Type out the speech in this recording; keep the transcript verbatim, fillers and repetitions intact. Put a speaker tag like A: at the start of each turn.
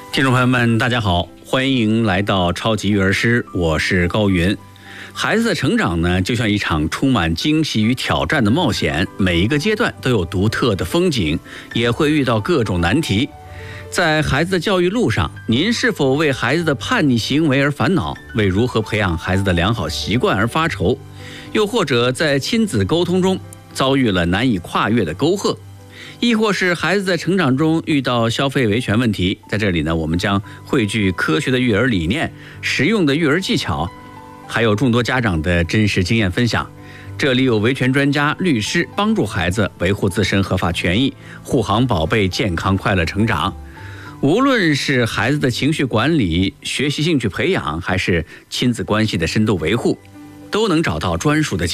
A: 听众朋友们，大家好，欢迎来到超级育儿师，我是高云。孩子的成长呢，就像一场充满惊喜与挑战的冒险，每一个阶段都有独特的风景，也会遇到各种难题。在孩子的教育路上，您是否为孩子的叛逆行为而烦恼，为如何培养孩子的良好习惯而发愁？又或者在亲子沟通中遭遇了难以跨越的沟壑？亦或是孩子在成长中遇到消费维权问题，在这里呢，我们将汇聚科学的育儿理念、实用的育儿技巧，还有众多家长的真实经验分享。这里有维权专家、律师帮助孩子维护自身合法权益，护航宝贝健康快乐成长。无论是孩子的情绪管理、学习兴趣培养，还是亲子关系的深度维护，都能找到专属的